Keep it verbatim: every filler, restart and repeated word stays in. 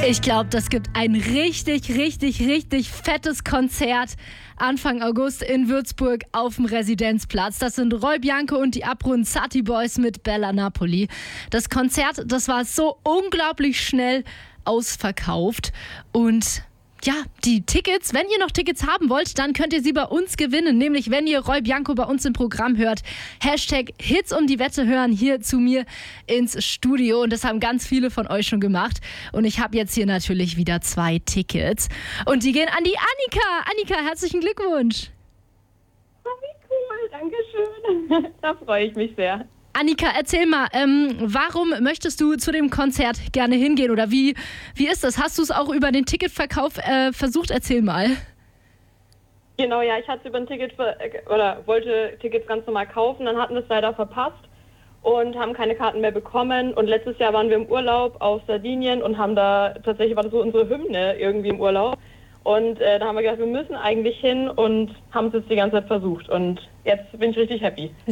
Ich glaube, das gibt ein richtig, richtig, richtig fettes Konzert Anfang August in Würzburg auf dem Residenzplatz. Das sind Roy Bianco und die Abronzati Boys mit Bella Napoli. Das Konzert, das war so unglaublich schnell ausverkauft. Und ja, die Tickets, wenn ihr noch Tickets haben wollt, dann könnt ihr sie bei uns gewinnen. Nämlich, wenn ihr Roy Bianco bei uns im Programm hört. Hashtag Hits um die Wette hören hier zu mir ins Studio. Und das haben ganz viele von euch schon gemacht. Und ich habe jetzt hier natürlich wieder zwei Tickets. Und die gehen an die Annika. Annika, herzlichen Glückwunsch. Oh, wie cool, danke schön. Da freue ich mich sehr. Annika, erzähl mal, ähm, warum möchtest du zu dem Konzert gerne hingehen oder wie, wie ist das? Hast du es auch über den Ticketverkauf äh, versucht? Erzähl mal. Genau, ja, ich hatte über ein Ticket ver- oder wollte Tickets ganz normal kaufen, dann hatten wir es leider verpasst und haben keine Karten mehr bekommen. Und letztes Jahr waren wir im Urlaub auf Sardinien und haben da, tatsächlich war das so unsere Hymne irgendwie im Urlaub. Und äh, da haben wir gedacht, wir müssen eigentlich hin und haben es jetzt die ganze Zeit versucht. Und jetzt bin ich richtig happy.